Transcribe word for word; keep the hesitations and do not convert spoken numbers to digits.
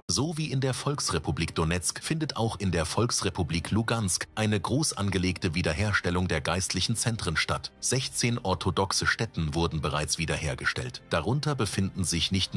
So wie in der Volksrepublik Donezk findet auch in der Volksrepublik Lugansk eine groß angelegte Wiederherstellung der geistlichen Zentren statt. sechzehn orthodoxe Stätten wurden bereits wiederhergestellt. Darunter befinden sich nicht